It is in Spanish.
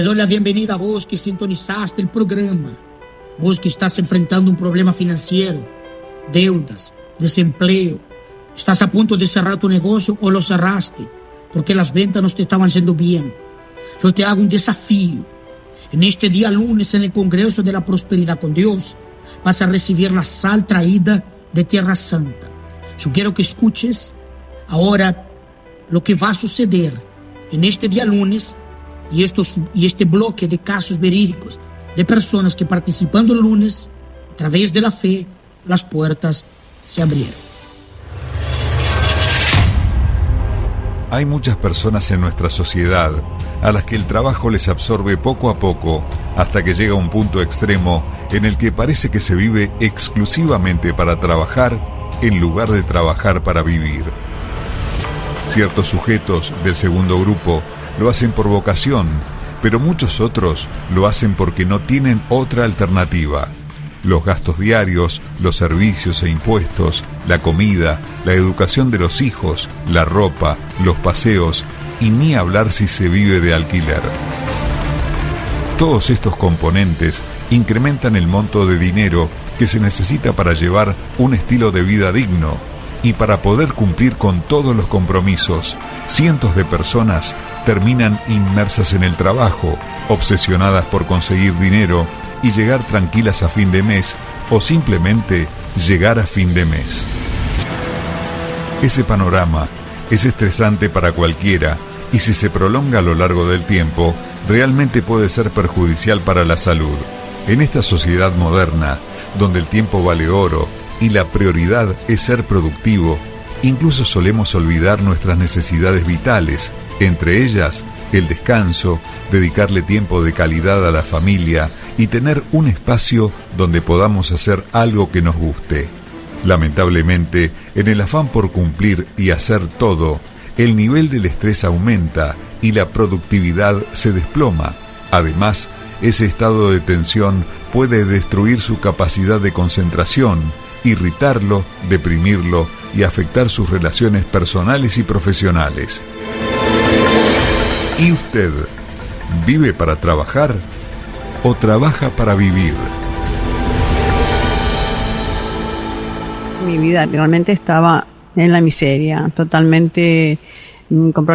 Te doy la bienvenida a vos que sintonizaste el programa, vos que estás enfrentando un problema financiero, deudas, desempleo, estás a punto de cerrar tu negocio o lo cerraste porque las ventas no te estaban yendo bien. Yo te hago un desafío. En este día lunes, en el Congreso de la Prosperidad con Dios, vas a recibir la sal traída de Tierra Santa. Yo quiero que escuches ahora lo que va a suceder en este día lunes y este bloque de casos verídicos de personas que participando el lunes, a través de la fe, las puertas se abrieron. Hay muchas personas en nuestra sociedad a las que el trabajo les absorbe poco a poco hasta que llega un punto extremo en el que parece que se vive exclusivamente para trabajar en lugar de trabajar para vivir. Ciertos sujetos del segundo grupo lo hacen por vocación, pero muchos otros lo hacen porque no tienen otra alternativa. Los gastos diarios, los servicios e impuestos, la comida, la educación de los hijos, la ropa, los paseos y ni hablar si se vive de alquiler. Todos estos componentes incrementan el monto de dinero que se necesita para llevar un estilo de vida digno y para poder cumplir con todos los compromisos. Cientos de personas terminan inmersas en el trabajo, obsesionadas por conseguir dinero y llegar tranquilas a fin de mes o simplemente llegar a fin de mes. Ese panorama es estresante para cualquiera y si se prolonga a lo largo del tiempo, realmente puede ser perjudicial para la salud. En esta sociedad moderna, donde el tiempo vale oro y la prioridad es ser productivo, incluso solemos olvidar nuestras necesidades vitales, entre ellas el descanso, dedicarle tiempo de calidad a la familia y tener un espacio donde podamos hacer algo que nos guste. Lamentablemente, en el afán por cumplir y hacer todo, el nivel del estrés aumenta y la productividad se desploma. Además, ese estado de tensión puede destruir su capacidad de concentración, irritarlo, deprimirlo y afectar sus relaciones personales y profesionales. ¿Y usted vive para trabajar o trabaja para vivir? Mi vida realmente estaba en la miseria, totalmente con problemas